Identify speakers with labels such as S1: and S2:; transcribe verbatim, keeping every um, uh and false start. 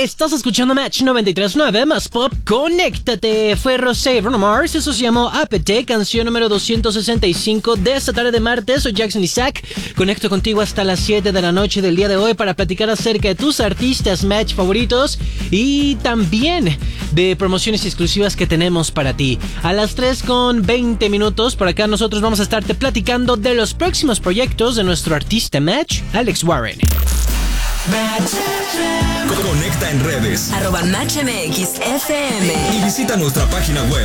S1: Estás escuchando Match noventa y tres punto nueve más pop. Conéctate. Fue Rosé Bruno Mars. Eso se llamó Apete, canción número doscientos sesenta y cinco de esta tarde de martes. Soy Jackson Isaac. Conecto contigo hasta las siete de la noche del día de hoy para platicar acerca de tus artistas Match favoritos y también de promociones exclusivas que tenemos para ti. A las tres con veinte minutos, por acá nosotros vamos a estarte platicando de los próximos proyectos de nuestro artista Match, Alex Warren.
S2: Conecta en redes
S3: arroba Match M X F M
S2: y visita nuestra página web